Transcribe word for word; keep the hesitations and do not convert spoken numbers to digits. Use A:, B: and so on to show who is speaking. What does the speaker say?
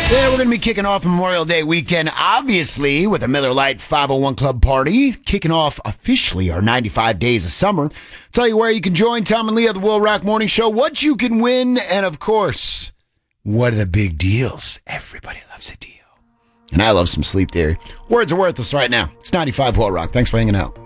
A: Yeah, we're going to be kicking off Memorial Day weekend, obviously, with a Miller Lite five oh one Club party, kicking off officially our ninety-five days of summer. Tell you where you can join Tom and Lee of the Will Rock Morning Show, what you can win, and of course, what are the big deals? Everybody loves a deal. And I love some sleep theory. Words are worthless right now. It's ninety-five Will Rock. Thanks for hanging out.